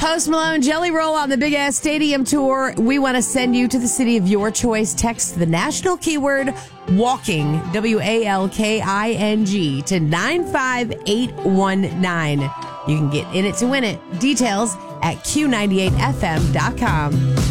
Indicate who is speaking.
Speaker 1: Post Malone, Jelly Roll on the Big Ass Stadium Tour. We want to send you to the city of your choice. Text the national keyword WALKING, WALKING, to 95819. You can get in it to win it. Details at Q98FM.com.